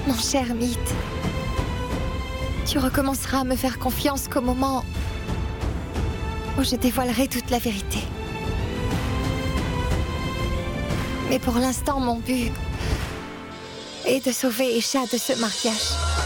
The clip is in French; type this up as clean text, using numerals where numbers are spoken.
Mon cher mythe, tu recommenceras à me faire confiance qu'au moment où je dévoilerai toute la vérité. Mais pour l'instant, mon but est de sauver Esha de ce mariage.